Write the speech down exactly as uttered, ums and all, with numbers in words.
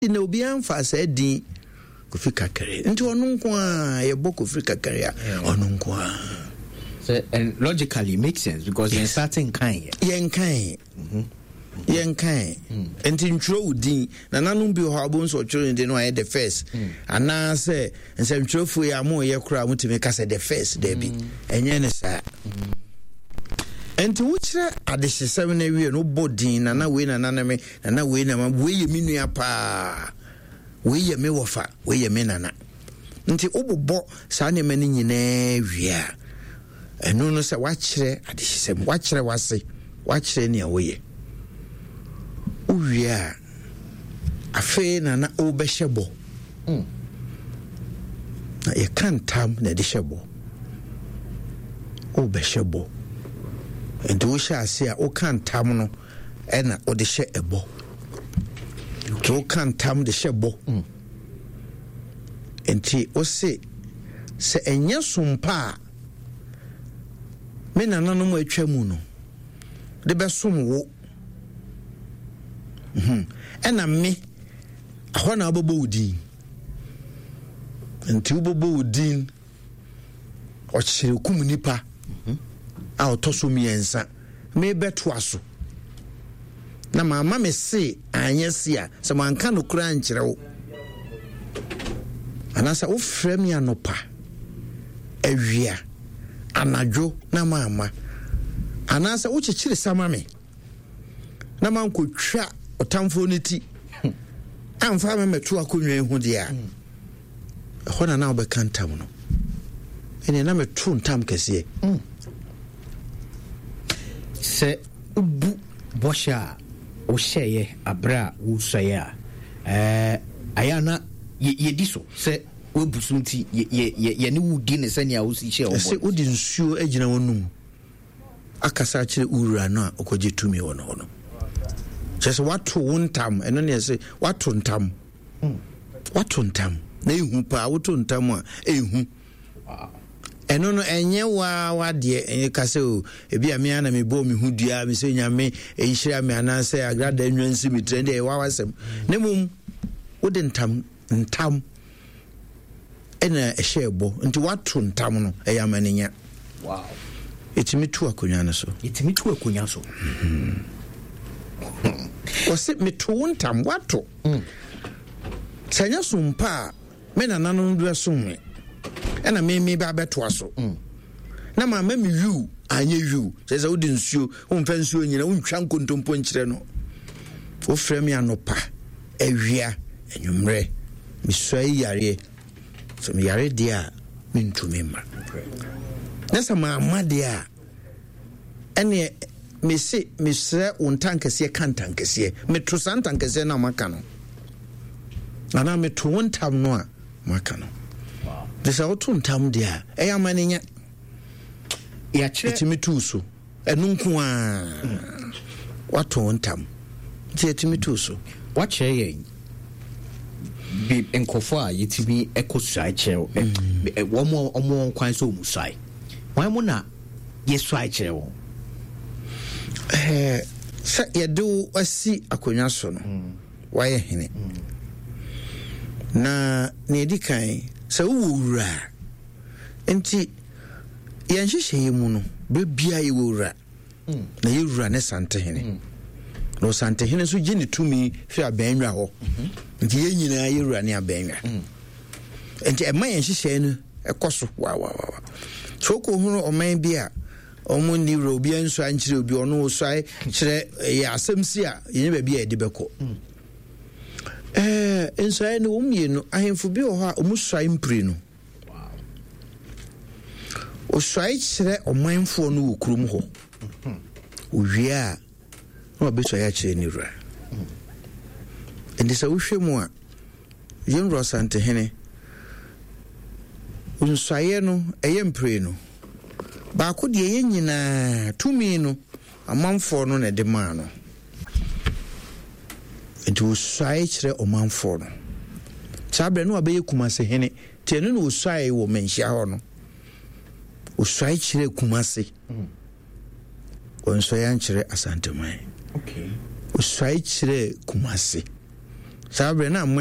na obi amfa sa din Kofi Kakere nti ono nko a ye bo Kofi Kakere ono nko a so and logically makes sense because you're starting kind yen kind mhm yen kind enti ntro udin na nanom bi ho abo nso tro ndi no aye the first ana say nse ntrofo ya mo ye kura mutime ka say the first there be enye ne sa enti wuchire adehesem na wie no bodin na na we na na me na na we na ma we ye minua pa we ye me wofa we ye me nana nti obobo sa ne mani nyina wia eno no se wachire adehesem wachire wase wachire ne awoye uwia afe na na obehebo mm na ye kantam na de hebo obehebo enti wo sha ase a o kantam no e na o de hye ebo to kantam de hebo mm enti o se se enye sumpa me na nanu mo atwa mu no de besom wo mhm ena me aho na abobo udin enti ubobo udin o chire kum nipa mhm a otoso miensa me beto aso na mama me se anyesi a se manka no kura nkyere wo anasa wo frem ya no pa awia anadwo na mama anasa wo chichire sama me na manko twa otamfo niti amfa me metu akonwa hu dia ho na na obekantam no ene na metu ntam kese se ubu bosha o sheye abra wo soya eh ayana ye diso se obusunti ye ye ye ne wudi ne sane a wo si hye o se odi nsuo agina wonum akasa kire urura no a okoje tumi wono wono just watu wontam eno ne se watu ntam watu ntam na ehu pa watu ntam a ehu eno no enye wa wade enye kase o ebi ame ana me bo me hudua me se nyame enhira me ananse agrada nwansi me trende e wawasem ne mum wode ntam ntam ena ehebo nti watu ntam no eyamanenya wow etimi tu akonya no so etimi tu akonya so wose metu ntam watu sanya sumpa me na nanu ndo asumwe ena me me ba beto aso na ma ma me yu anye yu sese wodi nsuo wonfa nsuo nyina wontwa nkontompo nkyere no wo frem ya no pa awia enwumre misoi yare so me yare dia mintumi ma nesa ma amade a ene me se me sre untankese kantankese me to santankese na maka no ana me to wontam no a maka no wow desa woto ntam dia e ya manenya ya kire etimi tuso enu nko a wato wontam ti etimi tuso wa kire ye bi enkofo a yetimi ekosai kire wo mo omo kwan so musai wan mo na yesai kire wo eh sa yedo asi akonya so no waye hene na ne dikan sa wo wura enti yanhyehyɛ mu no bebia ye wura na ye wura ne sante hene no sante hene so gye ne tumi fi abanwa ho nti ye nyina ye wura ne abanwa enti e ma yanhyehyɛ no ekoso wa wa wa so ko hunu oman bi a omo ni robi anso ankyere obi ono osai kyere ya asemsi a ye ba bi a de beko eh enso ai no umye no ahemfo bi ho a omusai mpre no wow osai kyere omanfo no wokurum ho owia no obeso ya kyere ni ra endisa wohwemu a yemro sante hene unsai no eyempre no ba ko de ye nyina tumi no amanfo no na de ma no enti usai kire omanfo no sabre no abaye kumase hene te no no usai wo menhia ho no usai kire kumase onso ya nkire asanteman okay usai kire kumase saa berɛ na